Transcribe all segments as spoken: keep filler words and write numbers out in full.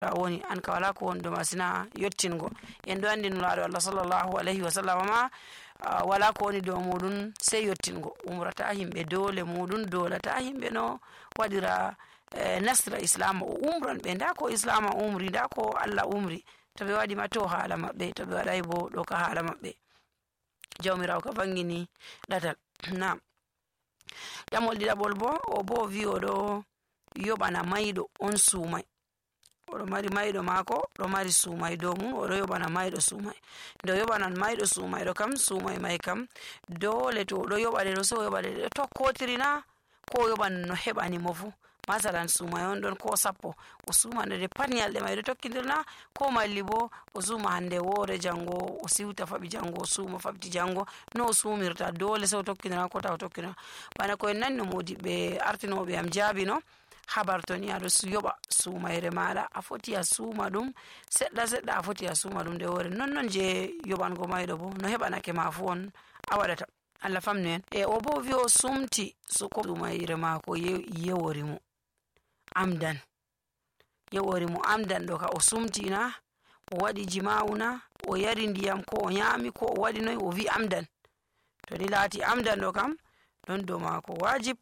woni an ka wala ko won do masina yottingo en do andi nulaado Allah sallallahu alaihi wasallam ma uh, wala ko woni do mudun sey yottingo umrata himbe dole mudun dole ta himbe no wadira eh, nasra islam o umran be nda ko islam umri nda ko Allah umri to be wadi mato hala mabbe to be wadai bo do ka hala mabbe jawmirawo ka bangini datal na yamol didabol bo o bo wi o do yobana maydo on sumai oɗo mari mayɗo maako ɗo mari suumay dow mum oɗo yoɓana mayɗo suumay nde yoɓanan mayɗo suumayɗo kam suumay may kam dole to oɗo yoɓaɗe ɗo so o yoɓaɗe ɗe tokkotirina ko o yoɓan no heɓani mo fu masalan suumay on ɗon ko sappo o suumande de pat nyalɗe may ɗo tokkidirna ko malli bo o suuma hande woore janngo o siwta faɓi janngo o suuma faɓti janngo no o suumirta dole so o tokkidira ko taw o tokkidira bana koye nanno modiɓɓe artinoɓe am jaabi no habar to ni aɗo yoɓa suumayre maɗa a foti a suuma ɗum seɗɗa seɗɗa a foti a suuma ɗum nde woore non non je yoɓango mayɗo bo no heɓanake ma fu on a waɗata Allah famnu en e o bo wi o sumti soko suumayre mako yewori mo amdan yewori mo amdan ɗo ka o sumtina o waɗi jima'una o yari ndiyam ko o nyami ko o waɗi noy o wi amdan to ni laati amdan ɗo kam ɗon dow mako wajib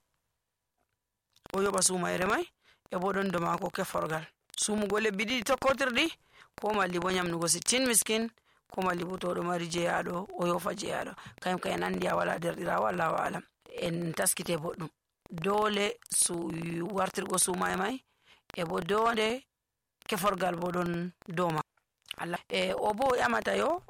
o yoɓa suumayre may e bo ɗon do maako keforgal suumugo lebbi ɗiɗi tokkotirɗi ko malli bo nyamnugo sittin miskin ko malli bo to ɗo mari jeyaɗo o yofa jeyaɗo kayum ka en andi a wala derɗirawo Allahu alam en taskite boɗɗum dole su wartirgo suumay may e bo dole keforgal bo ɗon dow ma Allah e o bo yamata yo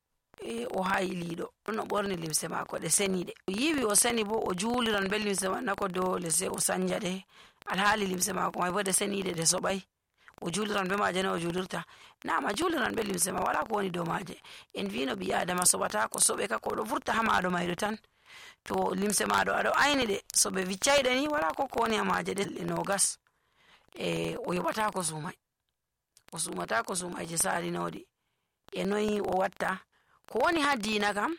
e o hayliɗo ɗon o ɓorni limse mako ɗe seniɗe o yiwi o seni bo o juuliran be limse man nako dole se o sanja ɗe alhaali limse mako may bo ɗe seniɗe ɗe soɓay o juuliran be maje ne o juulirta nama juuliran be limse ma wala ko woni dow maje en wino ɓi adama soɓata ko soɓe ka ko ɗo vurta ha maɗo mayɗo tan to limse maɗo aɗo ayni ɗe so ɓe viccayɗe ni wala ko ko woni ha maje ɗe nogas e o yoɓata ko suumay o suumata ko suumayje salinoɗi e noyi o watta ko woni ha diina kam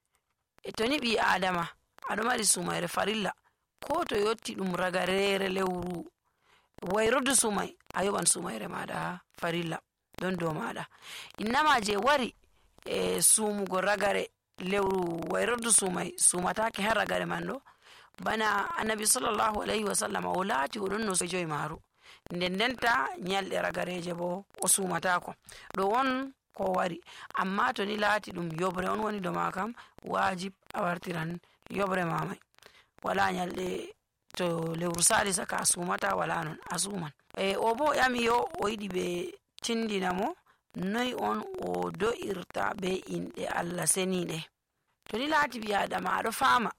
e to ni ɓi adama aɗo mari suumayre farilla ko to yotti ɗum ragarere lewru wayrudu suumay a yoɓan suumayre maɗa farilla ɗon dow maɗa innama je wari e suumugo ragare lewru wayrudu suumay suumatake ha ragare man ɗo bana annabi sallallahu alayhi wa sallam o laati oɗon no joyi maaru nden ndenta nyalɗe ragareje bo o suumatako ɗo won ko wari amma to ni laati ɗum yobre on woni do ma kam wajib a wartiran yobre mamay wala nyalde to lewru salisa ka sumata wala non a suman e o bo yami yo o yiɗi ɓe tindina mo noy on o do'irta be inɗe Allah seniɗe to ni laati ɓi adama aɗo fama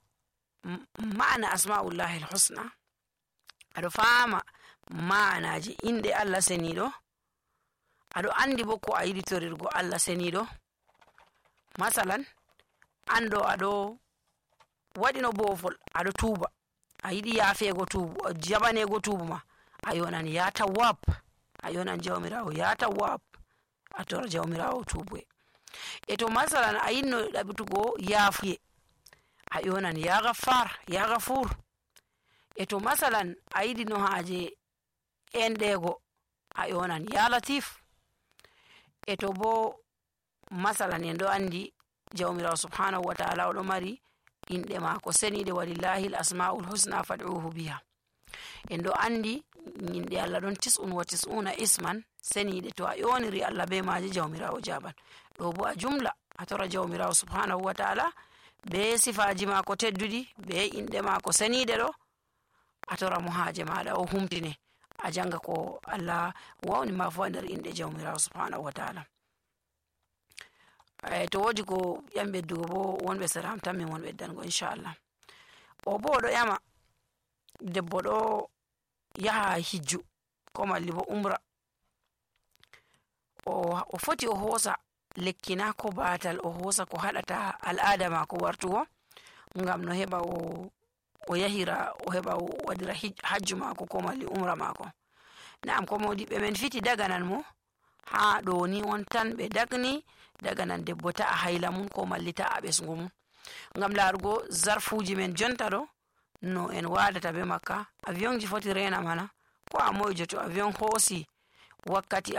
ma'ana asma'ullahi alhusna aɗo fama ma'anaji inɗe Allah seniɗo aɗo andi bo ko a yiɗi torirgo Allah seniɗo masalan ando aɗo waɗino bofol aɗo tuuba a yiɗi yaafego tuubu jaɓanego tuubu ma a yonan ya tawwab a yonan jawmirawo ya tawwab a tora jawmirawo tuubuye e to masalan a yinno ɗaɓitugo yaafuye a yonan ya gaffar ya gafur e to masalan a yiɗi no haaje enɗego a yonan ya latif e to bo masalan en ɗo andi jawmirawo subhanahu wa ta'ala oɗo mari inɗe mako seniɗe walillahi l asmaul husna fad'uhu biha en ɗo andi inɗe Allah ɗon tis'un wa tis'una isman seniɗe to a yoniri Allah be maje jawmirawo jaban ɗo bo a jumla a tora jawmirawo subhanahu wa ta'ala be sifaji mako tedduɗi be inɗe mako seniɗe ɗo a tora mo haaje maɗa o humtine a janga ko Allah wawni ma fu nder inɗe jawmirawo subhanahu wa ta'ala e to wodi ko yam beddugo bo wonɓe saram tan min won beddango inchallah o bo ɗo yama debbo ɗo yaha hijju ko malli bo umra o, o foti o hoosa lekkina ko batal o hoosa ko haɗata al'ada mako wartugo ngam no heɓa o o yahira o heɓa o waɗira hajju mako ko malli umra mako naam ko modiɓɓe men fiti daganan mo ha ɗo ni on tan ɓe dagni daga nan debbo ta a hayla mun ko malli ta a ɓesgu mun ngam larugo zarfuji men jonta ɗo no en wadata be makka avion ji foti rena mana ko a moyjo to avion hoosi wakkati